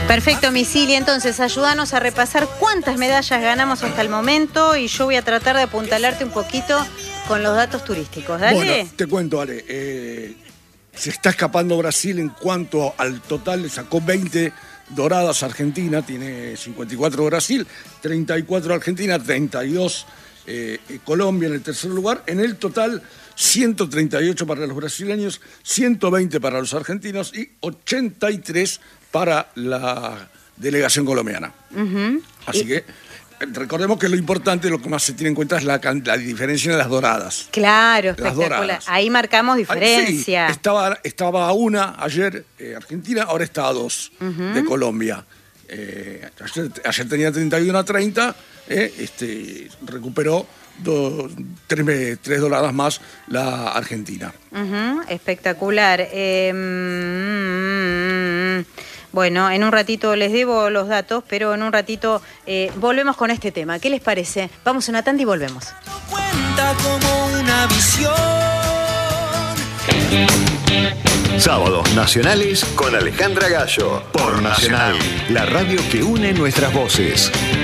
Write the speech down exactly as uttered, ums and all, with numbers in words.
Perfecto, Misili. Entonces, ayúdanos a repasar cuántas medallas ganamos hasta el momento y yo voy a tratar de apuntalarte un poquito con los datos turísticos. Dale. Bueno, te cuento, Ale. Eh, se está escapando Brasil en cuanto al total. Le sacó veinte doradas a Argentina. Tiene cincuenta y cuatro Brasil, treinta y cuatro Argentina, treinta y dos eh, Colombia en el tercer lugar. En el total, ciento treinta y ocho para los brasileños, ciento veinte para los argentinos y ochenta y tres para la delegación colombiana. Uh-huh. Así y... que recordemos que lo importante, lo que más se tiene en cuenta es la, la diferencia en las doradas. Claro, espectacular. Ahí marcamos diferencia. Sí, estaba, estaba a una ayer eh, Argentina, ahora está a dos uh-huh. de Colombia. Eh, ayer, ayer tenía treinta y uno a treinta, eh, este, recuperó do, tres, tres doradas más la Argentina. Uh-huh. Espectacular. Eh, mm, Bueno, en un ratito les debo los datos, pero en un ratito eh, volvemos con este tema. ¿Qué les parece? Vamos a una tanda y volvemos. Cuenta como una visión. Sábados nacionales con Alejandra Gallo. Por Nacional, la radio que une nuestras voces.